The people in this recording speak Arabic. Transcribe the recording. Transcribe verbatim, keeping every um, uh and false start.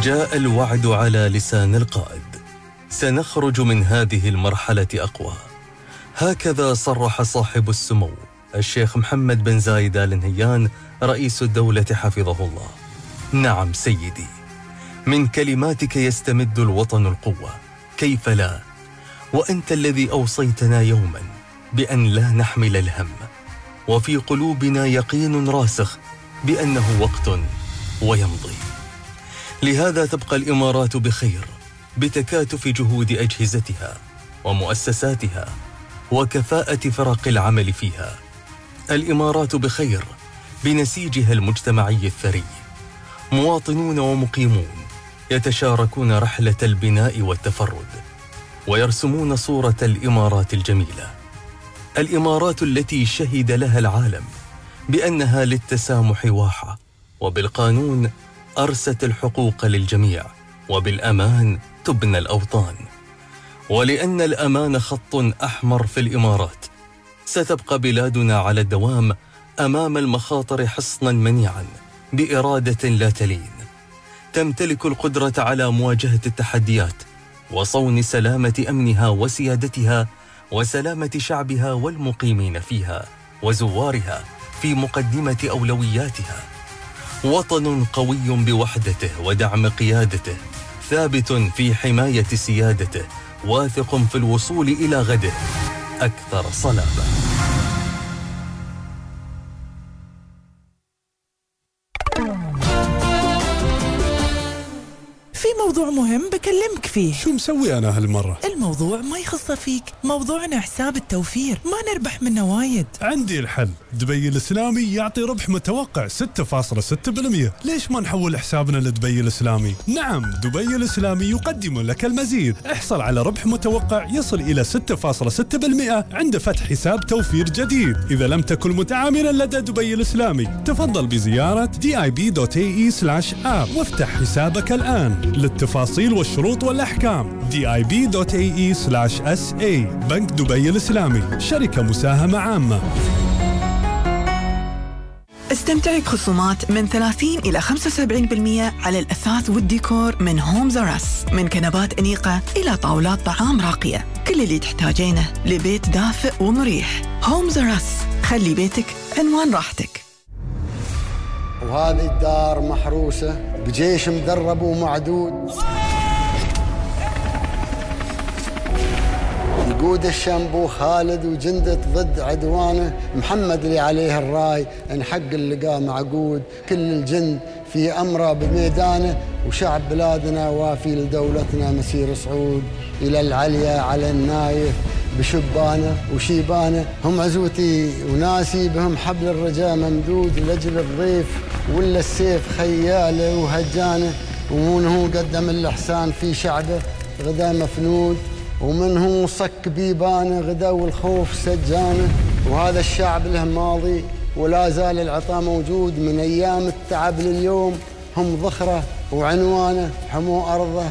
جاء الوعد على لسان القائد: سنخرج من هذه المرحلة أقوى. هكذا صرح صاحب السمو الشيخ محمد بن زايد آل نهيان رئيس الدولة حفظه الله. نعم سيدي، من كلماتك يستمد الوطن القوة، كيف لا؟ وأنت الذي أوصيتنا يوما بأن لا نحمل الهم، وفي قلوبنا يقين راسخ بأنه وقت ويمضي. لهذا تبقى الإمارات بخير بتكاتف جهود أجهزتها ومؤسساتها وكفاءة فرق العمل فيها. الإمارات بخير بنسيجها المجتمعي الثري، مواطنون ومقيمون يتشاركون رحلة البناء والتفرد ويرسمون صورة الإمارات الجميلة، الإمارات التي شهد لها العالم بأنها للتسامح واحة، وبالقانون أرست الحقوق للجميع، وبالأمان تبنى الأوطان. ولأن الأمان خط أحمر في الإمارات، ستبقى بلادنا على الدوام أمام المخاطر حصنا منيعا بإرادة لا تلين، تمتلك القدرة على مواجهة التحديات وصون سلامة أمنها وسيادتها وسلامة شعبها والمقيمين فيها وزوارها في مقدمة أولوياتها. وطن قوي بوحدته ودعم قيادته، ثابت في حماية سيادته، واثق في الوصول إلى غده أكثر صلابة. في موضوع مهم بكلمك فيه. شو مسوي أنا هالمرة؟ الموضوع ما يخص فيك، موضوعنا حساب التوفير، ما نربح منه وايد. عندي الحل، دبي الإسلامي يعطي ربح متوقع ستة فاصلة ستة بالمئة. ليش ما نحول حسابنا لدبي الإسلامي؟ نعم، دبي الإسلامي يقدم لك المزيد. احصل على ربح متوقع يصل إلى ستة فاصلة ستة بالمئة عند فتح حساب توفير جديد. إذا لم تكن متعاملا لدى دبي الإسلامي، تفضل بزيارة دي آي بي دوت إيه إي سلاش آب وافتح حسابك الآن. للتفاصيل والشروط والأحكام دي آي بي دوت إيه إي سلاش إس إيه. بنك دبي الإسلامي، شركة مساهمة عامة. استمتعي بخصومات من ثلاثين إلى خمسة وسبعين بالمئة على الأثاث والديكور من هومز أور أس، من كنبات أنيقة إلى طاولات طعام راقية، كل اللي تحتاجينه لبيت دافئ ومريح. هومز أور أس، خلي بيتك عنوان راحتك. وهذه الدار محروسة بجيش مدرب ومعدود، يقود الشنبو خالد وجندة ضد عدوانه، محمد اللي عليه الراي ان حق اللقاء معقود، كل الجند في أمره بميدانه، وشعب بلادنا وافي لدولتنا مسير صعود، إلى العليا على النايف بشبانه وشيبانه، هم عزوتي وناسي بهم حبل الرجاء ممدود، لأجل الضيف ولا السيف خياله وهجانه، ومنه قدم الإحسان في شعبه غدا مفنود، ومنه صك بيبانه غدا والخوف سجانه، وهذا الشعب له ماضي ولا زال العطاء موجود، من أيام التعب لليوم هم ذخره وعنوانه، حمو أرضه